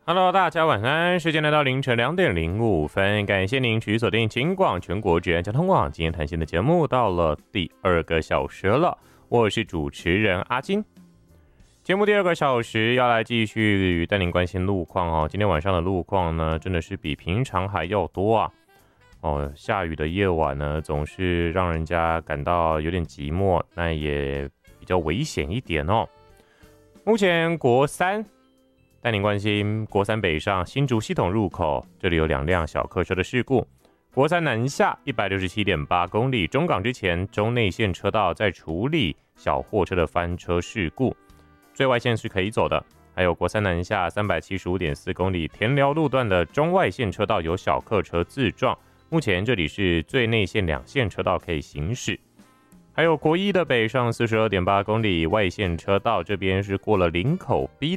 Hello， 大家晚安，时间来到凌晨2:05，感谢您持续锁定警广全国职业交通网。今天谈心的节目到了第2个小时了，我是主持人阿金。节目第2个小时要来继续带您关心路况哦。今天晚上的路况呢，真的是比平常还要多啊。下雨的夜晚呢，总是让人家感到有点寂寞，那也比较危险一点哦。目前国三带您关心国三北上新竹系统入口，这里有2辆小客车的事故。国三南下 167.8 公里，中港之前中内线车道在处理小货车的翻车事故，最外线是可以走的。还有国三南下 375.4 公里，田寮路段的中外线车道有小客车自撞，目前这里是最内线2线车道可以行驶。还有国一的北上 42.8 公里，外线车道这边是过了林口 B